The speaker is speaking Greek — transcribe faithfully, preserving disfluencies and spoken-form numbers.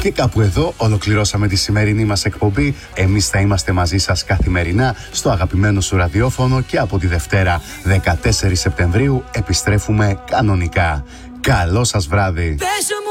Και κάπου εδώ ολοκληρώσαμε τη σημερινή μας εκπομπή. Εμείς θα είμαστε μαζί σας καθημερινά στο αγαπημένο σου ραδιόφωνο και από τη Δευτέρα δεκατέσσερις Σεπτεμβρίου επιστρέφουμε κανονικά. Καλό σας βράδυ.